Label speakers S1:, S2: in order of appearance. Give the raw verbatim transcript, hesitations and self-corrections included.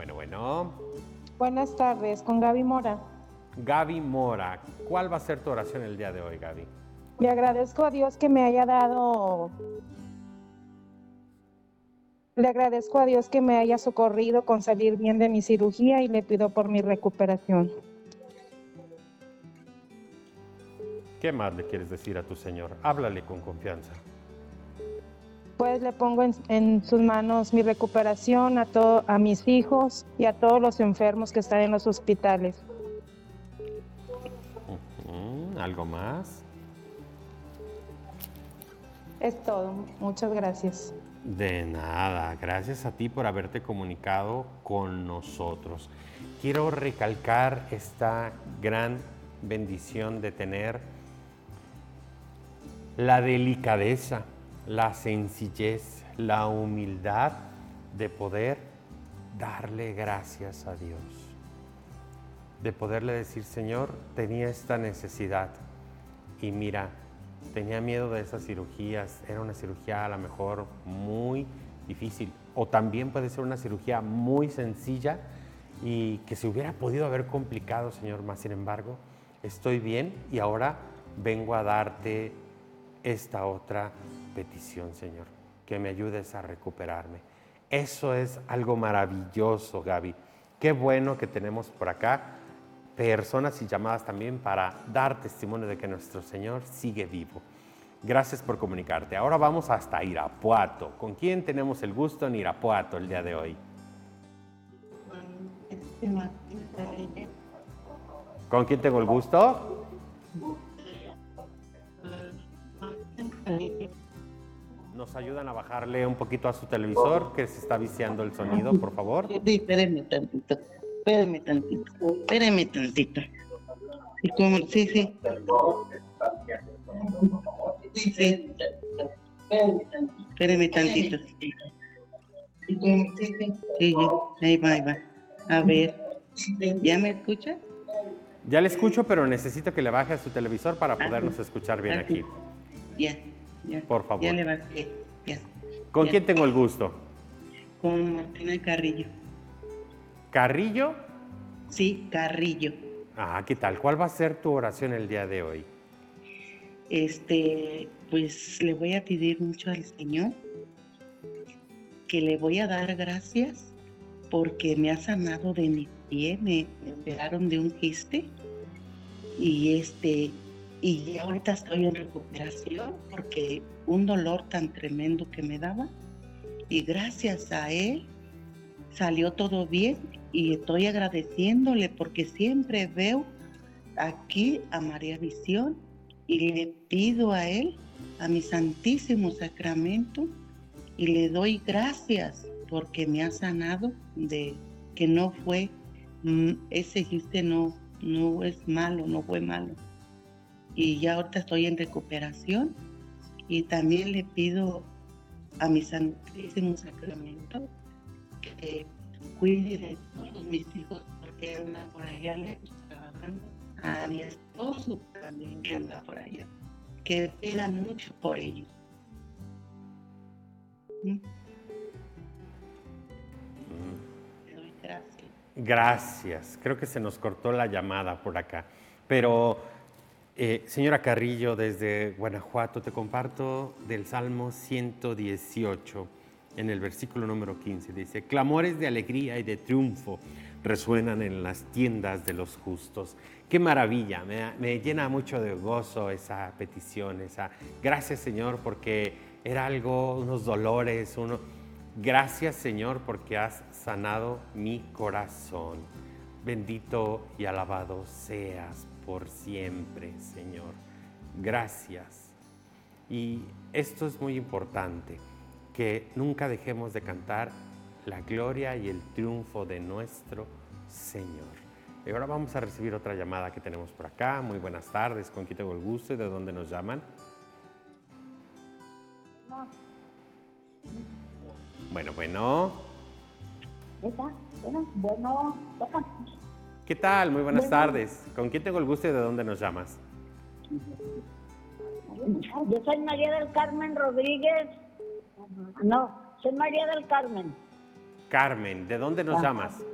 S1: Bueno, bueno.
S2: Buenas tardes, con Gaby Mora.
S1: Gaby Mora, ¿cuál va a ser tu oración el día de hoy, Gaby?
S2: Le agradezco a Dios que me haya dado... Le agradezco a Dios que me haya socorrido con salir bien de mi cirugía y le pido por mi recuperación.
S1: ¿Qué más le quieres decir a tu Señor? Háblale con confianza.
S2: Pues le pongo en, en sus manos mi recuperación a, todo, a mis hijos y a todos los enfermos que están en los hospitales.
S1: Uh-huh. ¿Algo más?
S2: Es todo. Muchas gracias.
S1: De nada. Gracias a ti por haberte comunicado con nosotros. Quiero recalcar esta gran bendición de tener la delicadeza, la sencillez, la humildad de poder darle gracias a Dios. De poderle decir, Señor, tenía esta necesidad y mira, tenía miedo de esas cirugías, era una cirugía a lo mejor muy difícil o también puede ser una cirugía muy sencilla y que se hubiera podido haber complicado, Señor, más sin embargo, estoy bien y ahora vengo a darte esta otra petición, Señor, que me ayudes a recuperarme. Eso es algo maravilloso, Gaby. Qué bueno que tenemos por acá personas y llamadas también para dar testimonio de que nuestro Señor sigue vivo. Gracias por comunicarte. Ahora vamos hasta Irapuato. ¿Con quién tenemos el gusto en Irapuato el día de hoy? ¿Con quién tengo el gusto? ¿Nos ayudan a bajarle un poquito a su televisor que se está viciando el sonido, por favor?
S3: Sí, espérenme tantito, espérenme tantito, espérenme tantito. ¿Y cómo? Sí, sí. Sí, sí. Espérenme tantito. ¿Y cómo? Sí, sí. Sí, ahí va, ahí va. A ver, ¿ya me escucha?
S1: Ya le escucho, pero necesito que le baje a su televisor para podernos escuchar bien aquí.
S3: Ya, ya.
S1: Por favor.
S3: Ya le bajé, ya.
S1: ¿Con
S3: ya.
S1: quién tengo el gusto?
S3: Con Martina Carrillo.
S1: ¿Carrillo?
S3: Sí, Carrillo.
S1: Ah, ¿qué tal? ¿Cuál va a ser tu oración el día de hoy?
S3: Este, pues le voy a pedir mucho al Señor que le voy a dar gracias porque me ha sanado de mi pie, me operaron de un quiste y este y ahorita estoy en recuperación porque un dolor tan tremendo que me daba y gracias a él salió todo bien y estoy agradeciéndole porque siempre veo aquí a María Visión y le pido a él, a mi Santísimo Sacramento y le doy gracias porque me ha sanado de que no fue, ese quiste no, no es malo, no fue malo. Y ya ahorita estoy en recuperación y también le pido a mi Santísimo Sacramento que cuide de todos mis hijos porque anda por allá lejos trabajando, a mi esposo también que anda por allá, que pidan mucho por ellos. ¿Mm? Le doy gracias.
S1: Gracias. Creo que se nos cortó la llamada por acá. Pero, eh, señora Carrillo, desde Guanajuato, te comparto del Salmo ciento dieciocho, en el versículo número quince. Dice, clamores de alegría y de triunfo resuenan en las tiendas de los justos. ¡Qué maravilla! Me, me llena mucho de gozo esa petición, esa... Gracias, Señor, porque era algo, unos dolores, uno... Gracias, Señor, porque has sanado mi corazón. Bendito y alabado seas por siempre, Señor. Gracias. Y esto es muy importante, que nunca dejemos de cantar la gloria y el triunfo de nuestro Señor. Y ahora vamos a recibir otra llamada que tenemos por acá. Muy buenas tardes, ¿con quién tengo el gusto y de dónde nos llaman?
S4: No.
S1: Bueno, bueno.
S4: ¿Está? Bueno, bueno.
S1: ¿Qué tal? Muy buenas
S4: Bueno.
S1: tardes. ¿Con quién tengo el gusto y de dónde nos llamas?
S4: Yo soy María del Carmen Rodríguez. No, soy María del Carmen.
S1: Carmen, ¿de dónde nos
S4: Ah.
S1: llamas?